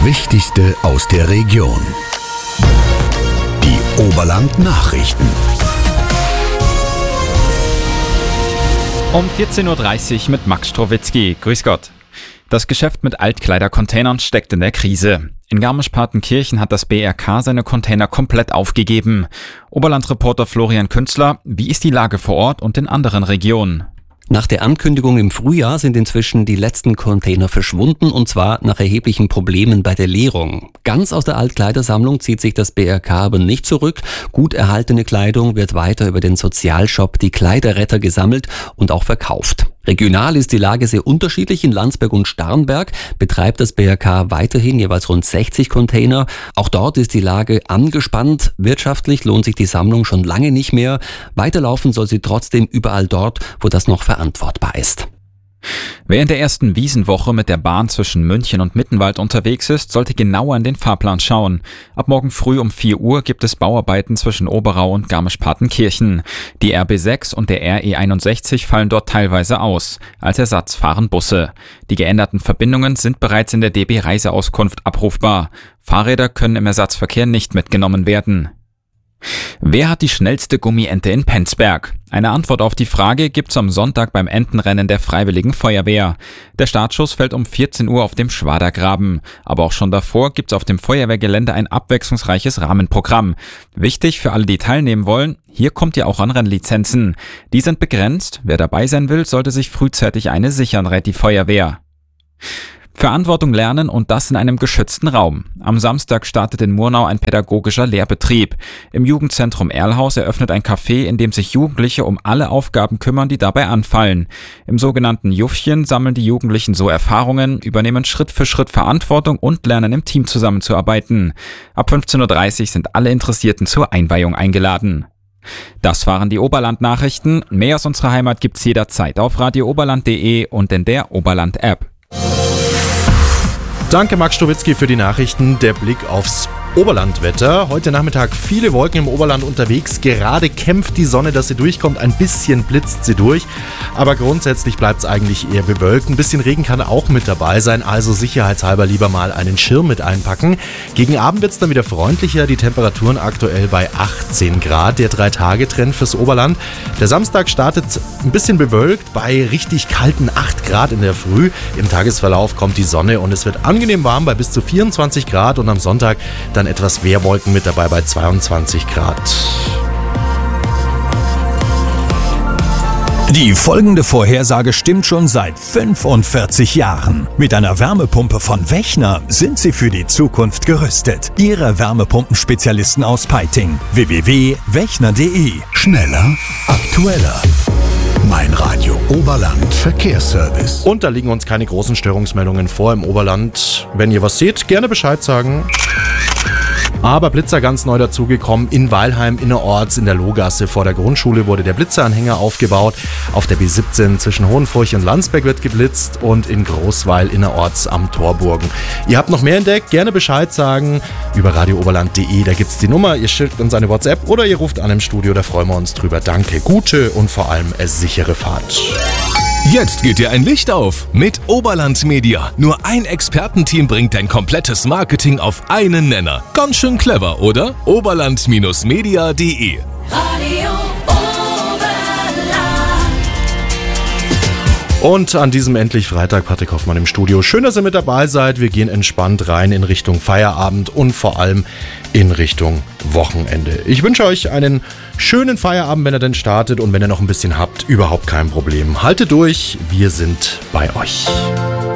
Wichtigste aus der Region. Die Oberland-Nachrichten. Um 14.30 Uhr mit Max Strowitzki. Grüß Gott. Das Geschäft mit Altkleidercontainern steckt in der Krise. In Garmisch-Partenkirchen hat das BRK seine Container komplett aufgegeben. Oberland-Reporter Florian Künzler, wie ist die Lage vor Ort und in anderen Regionen? Nach der Ankündigung im Frühjahr sind inzwischen die letzten Container verschwunden, und zwar nach erheblichen Problemen bei der Leerung. Ganz aus der Altkleidersammlung zieht sich das BRK aber nicht zurück. Gut erhaltene Kleidung wird weiter über den Sozialshop Die Kleiderretter gesammelt und auch verkauft. Regional ist die Lage sehr unterschiedlich. In Landsberg und Starnberg betreibt das BRK weiterhin jeweils rund 60 Container. Auch dort ist die Lage angespannt. Wirtschaftlich lohnt sich die Sammlung schon lange nicht mehr. Weiterlaufen soll sie trotzdem überall dort, wo das noch verantwortbar ist. Wer in der ersten Wiesenwoche mit der Bahn zwischen München und Mittenwald unterwegs ist, sollte genauer in den Fahrplan schauen. Ab morgen früh um 4 Uhr gibt es Bauarbeiten zwischen Oberau und Garmisch-Partenkirchen. Die RB6 und der RE61 fallen dort teilweise aus. Als Ersatz fahren Busse. Die geänderten Verbindungen sind bereits in der DB Reiseauskunft abrufbar. Fahrräder können im Ersatzverkehr nicht mitgenommen werden. Wer hat die schnellste Gummiente in Penzberg? Eine Antwort auf die Frage gibt's am Sonntag beim Entenrennen der Freiwilligen Feuerwehr. Der Startschuss fällt um 14 Uhr auf dem Schwadergraben. Aber auch schon davor gibt's auf dem Feuerwehrgelände ein abwechslungsreiches Rahmenprogramm. Wichtig für alle, die teilnehmen wollen, hier kommt ihr auch an Rennlizenzen. Die sind begrenzt. Wer dabei sein will, sollte sich frühzeitig eine sichern, rät die Feuerwehr. Verantwortung lernen, und das in einem geschützten Raum. Am Samstag startet in Murnau ein pädagogischer Lehrbetrieb. Im Jugendzentrum Erlhaus eröffnet ein Café, in dem sich Jugendliche um alle Aufgaben kümmern, die dabei anfallen. Im sogenannten Juffchen sammeln die Jugendlichen so Erfahrungen, übernehmen Schritt für Schritt Verantwortung und lernen im Team zusammenzuarbeiten. Ab 15.30 Uhr sind alle Interessierten zur Einweihung eingeladen. Das waren die Oberland-Nachrichten. Mehr aus unserer Heimat gibt's jederzeit auf radiooberland.de und in der Oberland-App. Danke Max Strowitzki für die Nachrichten. Der Blick aufs Oberlandwetter. Heute Nachmittag viele Wolken im Oberland unterwegs. Gerade kämpft die Sonne, dass sie durchkommt. Ein bisschen blitzt sie durch. Aber grundsätzlich bleibt es eigentlich eher bewölkt. Ein bisschen Regen kann auch mit dabei sein. Also sicherheitshalber lieber mal einen Schirm mit einpacken. Gegen Abend wird es dann wieder freundlicher. Die Temperaturen aktuell bei 18 Grad. Der 3-Tage-Trend fürs Oberland. Der Samstag startet ein bisschen bewölkt bei richtig kalten 8 Grad in der Früh. Im Tagesverlauf kommt die Sonne und es wird angenehm warm bei bis zu 24 Grad. Und am Sonntag dann etwas Wehrwolken mit dabei bei 22 Grad. Die folgende Vorhersage stimmt schon seit 45 Jahren. Mit einer Wärmepumpe von Wechner sind Sie für die Zukunft gerüstet. Ihre Wärmepumpenspezialisten aus Peiting. www.wechner.de. Schneller, aktueller. Mein Radio Oberland Verkehrsservice. Und da liegen uns keine großen Störungsmeldungen vor im Oberland. Wenn ihr was seht, gerne Bescheid sagen. Aber Blitzer ganz neu dazugekommen. In Weilheim innerorts in der Lohgasse vor der Grundschule wurde der Blitzeranhänger aufgebaut. Auf der B17 zwischen Hohenfurch und Landsberg wird geblitzt und in Großweil innerorts am Torburgen. Ihr habt noch mehr entdeckt, gerne Bescheid sagen über radiooberland.de. Da gibt's die Nummer, ihr schickt uns eine WhatsApp oder ihr ruft an im Studio, da freuen wir uns drüber. Danke, gute und vor allem sichere Fahrt. Jetzt geht dir ein Licht auf mit Oberland Media. Nur ein Expertenteam bringt dein komplettes Marketing auf einen Nenner. Ganz schön clever, oder? Oberland-media.de. Radio Oberland. Und an diesem endlich Freitag Patrick Hoffmann im Studio. Schön, dass ihr mit dabei seid. Wir gehen entspannt rein in Richtung Feierabend und vor allem in Richtung Wochenende. Ich wünsche euch einen schönen Feierabend, wenn ihr denn startet, und wenn ihr noch ein bisschen habt, überhaupt kein Problem. Haltet durch, wir sind bei euch.